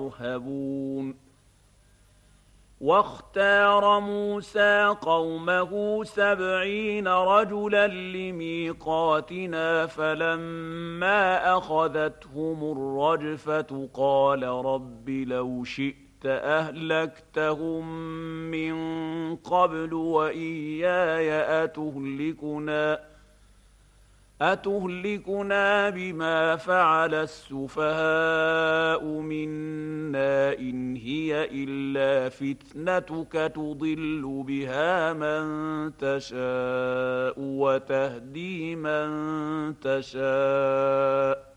يرهبون. واختار موسى قومه 70 رجلا لميقاتنا فلما أخذتهم الرجفة قال رب لو شئت أهلكتهم من قبل وإياي أتهلكنا بما فعل السفهاء منا إن هي إلا فتنتك تضل بها من تشاء وتهدي من تشاء